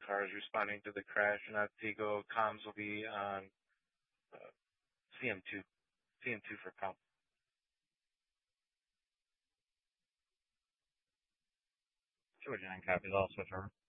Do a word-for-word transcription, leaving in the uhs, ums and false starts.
cars responding to the crash, and Otsego comms will be on uh, C M two, C M two for comms. Georgia nine copies, I'll switch over.